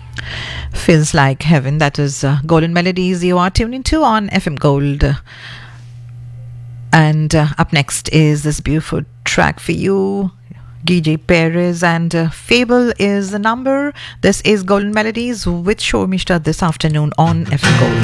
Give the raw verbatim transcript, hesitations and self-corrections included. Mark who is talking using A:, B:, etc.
A: Feels like heaven. That is uh, Golden Melodies you are tuned into on F M Gold. And uh, up next is this beautiful track for you, D J Perez, and uh, Fable is the number. This is Golden Melodies with Shormishta this afternoon on F M Gold.